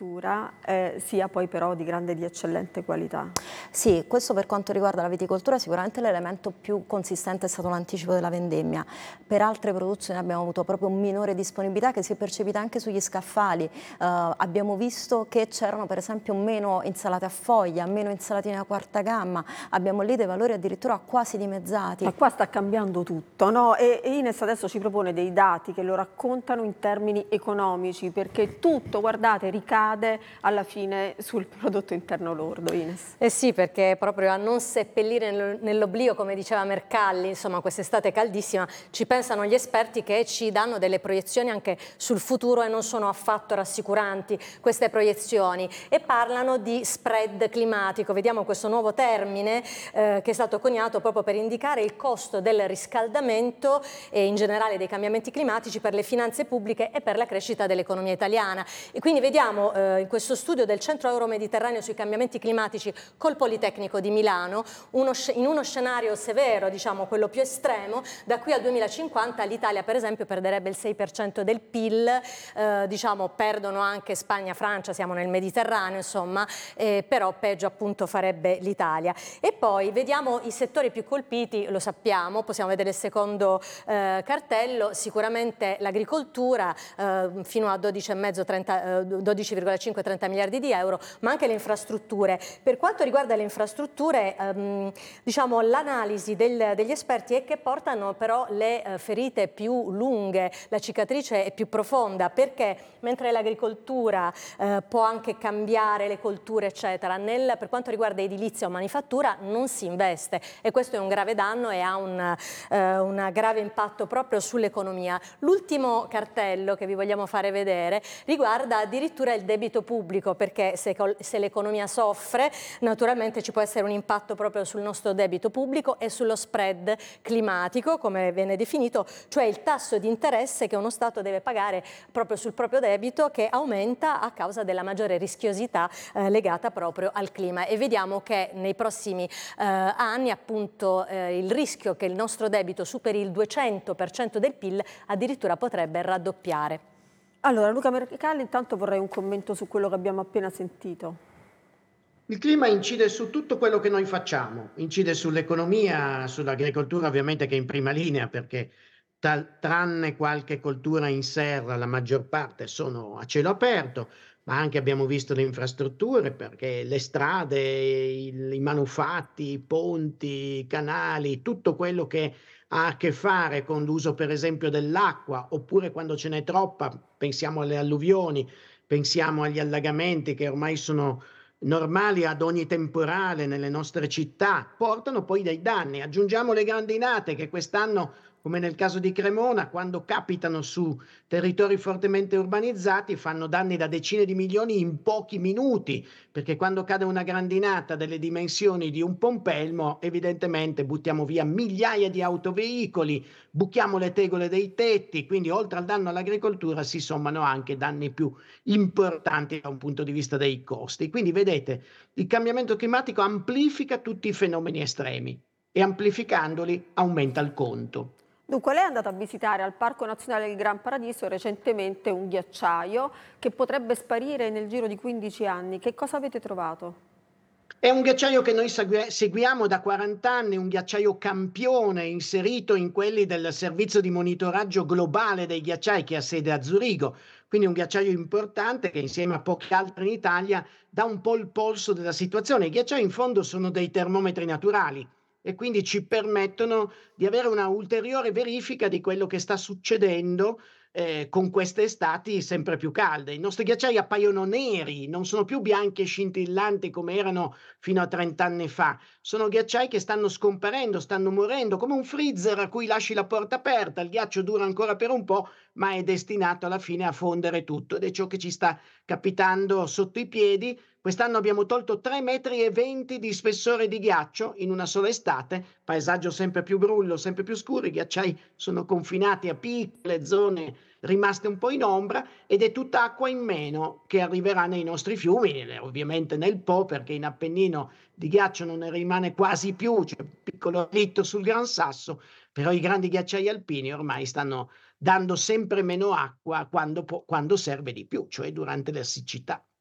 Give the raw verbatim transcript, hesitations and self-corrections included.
viticoltura eh, sia poi però di grande, di eccellente qualità. Sì, questo per quanto riguarda la viticoltura sicuramente l'elemento più consistente è stato l'anticipo della vendemmia. Per altre produzioni abbiamo avuto proprio un minore disponibilità che si è percepita anche sugli scaffali. Eh, abbiamo visto che c'erano per esempio meno insalate a foglia, meno insalatine a quarta gamma, abbiamo lì dei valori addirittura quasi dimezzati. Ma qua sta cambiando tutto, no? E, e Ines adesso ci propone dei dati che lo raccontano in termini economici, perché tutto, guardate, ricade alla fine sul prodotto interno lordo, Ines. Eh sì, perché proprio a non seppellire nell'oblio, come diceva Mercalli, insomma quest'estate caldissima, ci pensano gli esperti che ci danno delle proiezioni anche sul futuro e non sono affatto rassicuranti queste proiezioni e parlano di spread climatico. Vediamo questo nuovo termine eh, che è stato coniato proprio per indicare il costo del riscaldamento e in generale dei cambiamenti climatici per le finanze pubbliche e per la crescita dell'economia italiana. E quindi vediamo eh, in questo studio del Centro Euro-Mediterraneo sui cambiamenti climatici col Politecnico di Milano, uno, in uno scenario severo, diciamo quello più estremo, da qui al duemilacinquanta l'Italia per esempio perderebbe il sei per cento del P I L, eh, diciamo perdono anche Spagna, Francia, siamo nel Mediterraneo insomma, eh, però peggio appunto farebbe l'Italia. E poi vediamo i settori più colpiti, lo sappiamo, possiamo vedere il secondo eh, cartello, sicuramente l'agricoltura eh, fino a dodici virgola cinque trenta miliardi di euro, ma anche le infrastrutture. Per quanto riguarda le infrastrutture, ehm, diciamo l'analisi del, degli esperti è che portano però le eh, ferite più lunghe, la cicatrice è più profonda, perché mentre l'agricoltura eh, può anche cambiare le colture eccetera, nel, per quanto riguarda edilizia o manifattura non si investe e questo è un grave danno e ha un, eh, un grave impatto proprio sull'economia. L'ultimo cartello che vi vogliamo fare vedere riguarda addirittura il debito pubblico, perché se, se l'economia soffre naturalmente ci può essere un impatto proprio sul nostro debito pubblico e sullo spread climatico, come viene definito, cioè il tasso di interesse che uno Stato deve pagare proprio sul proprio debito, che aumenta a causa della maggiore rischiosità eh, legata proprio al clima. E vediamo che nei prossimi eh, anni appunto eh, il rischio che il nostro debito superi il duecento per cento del P I L addirittura potrebbe raddoppiare. Allora, Luca Mercalli, intanto vorrei un commento su quello che abbiamo appena sentito. Il clima incide su tutto quello che noi facciamo, incide sull'economia, sull'agricoltura ovviamente che è in prima linea perché tal- tranne qualche coltura in serra la maggior parte sono a cielo aperto, ma anche abbiamo visto le infrastrutture perché le strade, il- i manufatti, i ponti, i canali, tutto quello che ha a che fare con l'uso per esempio dell'acqua oppure quando ce n'è troppa, pensiamo alle alluvioni, pensiamo agli allagamenti che ormai sono normali ad ogni temporale nelle nostre città, portano poi dei danni. Aggiungiamo le grandinate che quest'anno, come nel caso di Cremona, quando capitano su territori fortemente urbanizzati, fanno danni da decine di milioni in pochi minuti, perché quando cade una grandinata delle dimensioni di un pompelmo, evidentemente buttiamo via migliaia di autoveicoli, buchiamo le tegole dei tetti, quindi oltre al danno all'agricoltura si sommano anche danni più importanti da un punto di vista dei costi. Quindi vedete, il cambiamento climatico amplifica tutti i fenomeni estremi e amplificandoli aumenta il conto. Dunque, lei è andata a visitare al Parco Nazionale del Gran Paradiso recentemente un ghiacciaio che potrebbe sparire nel giro di quindici anni. Che cosa avete trovato? È un ghiacciaio che noi segue seguiamo da quaranta anni, un ghiacciaio campione inserito in quelli del servizio di monitoraggio globale dei ghiacciai che ha sede a Zurigo, quindi un ghiacciaio importante che insieme a pochi altri in Italia dà un po' il polso della situazione. I ghiacciai in fondo sono dei termometri naturali e quindi ci permettono di avere una ulteriore verifica di quello che sta succedendo eh, con queste estati sempre più calde. I nostri ghiacciai appaiono neri, non sono più bianchi e scintillanti come erano fino a trenta anni fa. Sono ghiacciai che stanno scomparendo, stanno morendo, come un freezer a cui lasci la porta aperta, il ghiaccio dura ancora per un po', ma è destinato alla fine a fondere tutto ed è ciò che ci sta capitando sotto i piedi. Quest'anno abbiamo tolto tre metri e venti di spessore di ghiaccio in una sola estate, paesaggio sempre più brullo, sempre più scuro, i ghiacciai sono confinati a piccole zone rimaste un po' in ombra ed è tutta acqua in meno che arriverà nei nostri fiumi, eh, ovviamente nel Po perché in Appennino di ghiaccio non ne rimane quasi più, c'è un piccolo ritto sul Gran Sasso, però i grandi ghiacciai alpini ormai stanno dando sempre meno acqua quando, po- quando serve di più, cioè durante la siccità.